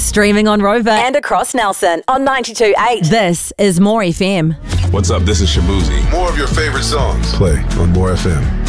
Streaming on Rover and across Nelson on 92.8. This is More FM. What's up? This is Shabuzi. More of your favorite songs play on More FM.